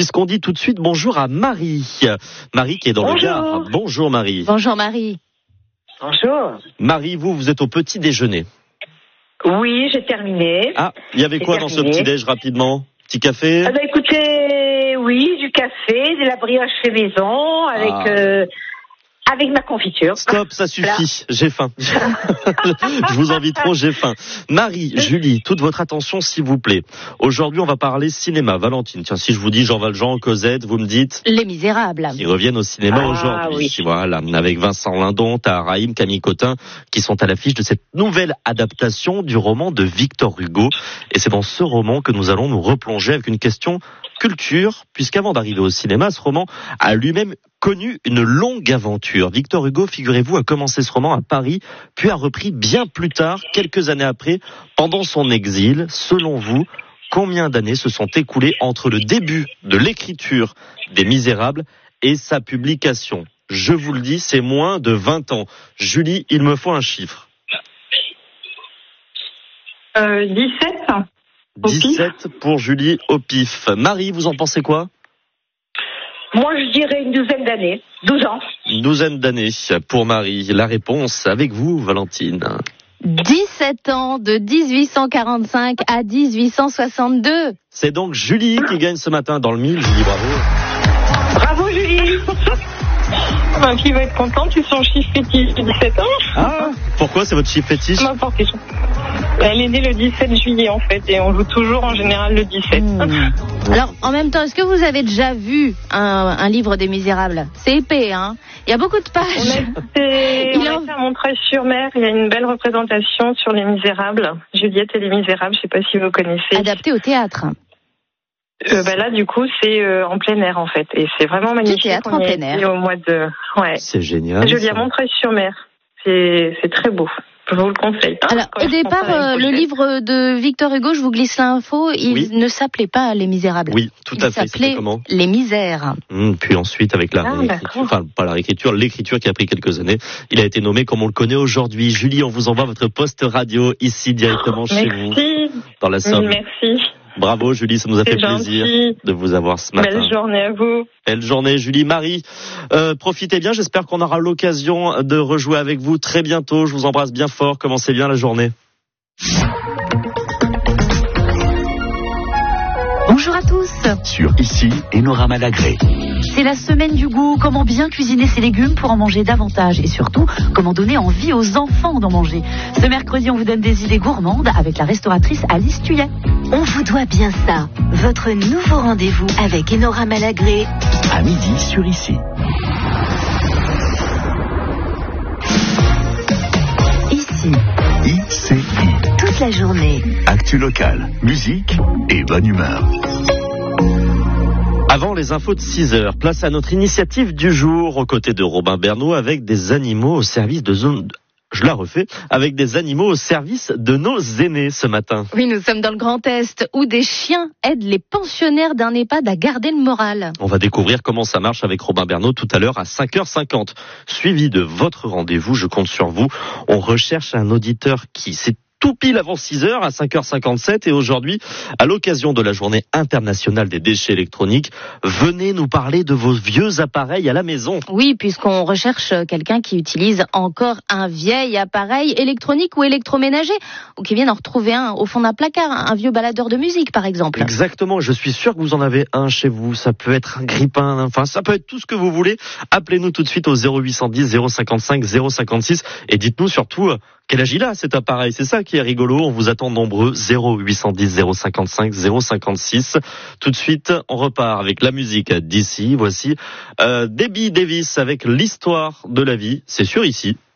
puisqu'on dit tout de suite bonjour à Marie. Marie qui est dans le Gard. Bonjour Marie. Bonjour Marie. Bonjour. Marie, vous êtes au petit déjeuner. Oui, j'ai terminé. Ah, il y avait quoi dans ce petit déj rapidement? Petit café? Écoutez, oui, du café, de la brioche fait maison, avec ma confiture. Stop, ça suffit, voilà. J'ai faim. Je vous envie trop, j'ai faim. Marie, Julie, toute votre attention s'il vous plaît. Aujourd'hui, on va parler cinéma. Valentine, tiens, si je vous dis Jean Valjean, Cosette, vous me dites Les Misérables. Qui reviennent au cinéma aujourd'hui. Oui. Voilà, avec Vincent Lindon, Tahar Rahim, Camille Cotin, qui sont à l'affiche de cette nouvelle adaptation du roman de Victor Hugo. Et c'est dans ce roman que nous allons nous replonger avec une question culture, puisqu'avant d'arriver au cinéma, ce roman a lui-même connu une longue aventure. Victor Hugo, figurez-vous, a commencé ce roman à Paris, puis a repris bien plus tard, quelques années après, pendant son exil. Selon vous, combien d'années se sont écoulées entre le début de l'écriture des Misérables et sa publication? Je vous le dis, c'est moins de 20 ans. Julie, il me faut un chiffre. 17. 17 pour Julie au pif. Marie, vous en pensez quoi? Moi, je dirais une douzaine d'années. 12 ans. Une douzaine d'années pour Marie. La réponse avec vous, Valentine. 17 ans, de 1845 à 1862. C'est donc Julie qui gagne ce matin dans le 1000. Julie, bravo. Bravo, Julie. Qui va être contente, c'est son chiffre fétiche de 17 ans. Ah, pourquoi c'est votre chiffre fétiche? N'importe quoi. Elle est née le 17 juillet en fait, et on joue toujours en général le 17. Alors, en même temps, est-ce que vous avez déjà vu un livre des Misérables? C'est épais, hein? Il y a beaucoup de pages. On a été à Montreuil-sur-Mer, il y a une belle représentation sur les Misérables. Juliette et les Misérables, je ne sais pas si vous connaissez. Adapté au théâtre. Là, du coup, c'est en plein air, en fait. Et c'est vraiment magnifique. Théâtre en plein air. Au mois de... Ouais. C'est génial. Joli à Montreuil-sur-Mer. C'est très beau. Je vous le conseille. Alors, au départ, le livre de Victor Hugo, je vous glisse l'info, il ne s'appelait pas Les Misérables. Oui, tout à fait. Il s'appelait comment? Les Misères. Puis ensuite, avec la réécriture, enfin, pas la réécriture, l'écriture qui a pris quelques années, il a été nommé comme on le connaît aujourd'hui. Julie, on vous envoie votre poste radio ici directement chez vous. Dans la Somme. Merci. Bravo Julie, ça nous a fait plaisir de vous avoir ce matin. Belle journée à vous. Belle journée Julie. Marie, profitez bien, j'espère qu'on aura l'occasion de rejouer avec vous très bientôt. Je vous embrasse bien fort, commencez bien la journée. Bonjour à tous. Sur Ici, Enora Malagré. C'est la semaine du goût, comment bien cuisiner ses légumes pour en manger davantage et surtout, comment donner envie aux enfants d'en manger. Ce mercredi, on vous donne des idées gourmandes avec la restauratrice Alice Tuyet. On vous doit bien ça, votre nouveau rendez-vous avec Enora Malagré. À midi sur Ici. Ici. ICI. Toute la journée. Actu locale, musique et bonne humeur. Avant les infos de 6h, place à notre initiative du jour, aux côtés de Robin Bernot, avec des animaux au service de zone... Je la refais, avec des animaux au service de nos aînés ce matin. Oui, nous sommes dans le Grand Est, où des chiens aident les pensionnaires d'un EHPAD à garder le moral. On va découvrir comment ça marche avec Robin Bernot tout à l'heure à 5h50. Suivi de votre rendez-vous, je compte sur vous. On recherche un auditeur qui s'est tout pile avant 6h à 5h57 et aujourd'hui, à l'occasion de la journée internationale des déchets électroniques, venez nous parler de vos vieux appareils à la maison. Oui, puisqu'on recherche quelqu'un qui utilise encore un vieil appareil électronique ou électroménager, ou qui vient en retrouver un au fond d'un placard, un vieux baladeur de musique par exemple. Exactement, je suis sûr que vous en avez un chez vous, ça peut être un grille-pain, enfin ça peut être tout ce que vous voulez. Appelez-nous tout de suite au 0810 055 056 et dites-nous surtout quel âge il a cet appareil, c'est ça qui est rigolo, on vous attend nombreux, 0810 055 056. Tout de suite, on repart avec la musique d'ici, voici Debbie Davis avec l'histoire de la vie, c'est sûr Ici.